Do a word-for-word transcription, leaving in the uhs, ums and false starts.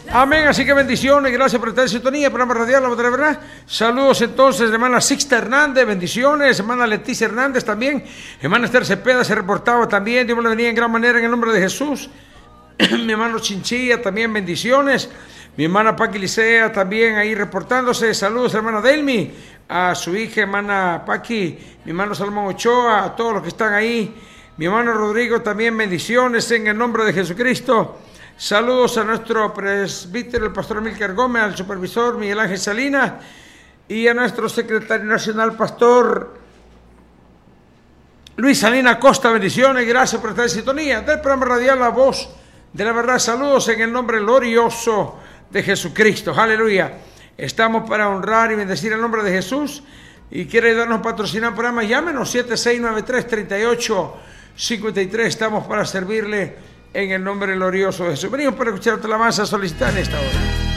Amén, así que bendiciones, gracias por estar en sintonía, programa radial, la voz de la verdad. Saludos entonces, hermana Sixta Hernández, bendiciones, hermana Leticia Hernández también, hermana Esther Cepeda se reportaba también, Dios le bendiga en gran manera en el nombre de Jesús. Mi hermano Chinchilla también, bendiciones. Mi hermana Paqui Licea también ahí reportándose, saludos hermana Delmi, a su hija hermana Paqui, mi hermano Salomón Ochoa, a todos los que están ahí. Mi hermano Rodrigo también, bendiciones en el nombre de Jesucristo. Saludos a nuestro presbítero, el pastor Milker Gómez, al supervisor Miguel Ángel Salinas y a nuestro secretario nacional, pastor Luis Salinas Costa. Bendiciones, gracias por estar en sintonía del programa radial La Voz de la Verdad. Saludos en el nombre glorioso de Jesucristo. Aleluya. Estamos para honrar y bendecir el nombre de Jesús. Y quiere ayudarnos a patrocinar el programa, llámenos siete seis nueve tres, tres ocho cinco tres. Estamos para servirle en el nombre glorioso de Jesús. Venimos para escuchar otra alabanza solicitada en esta hora.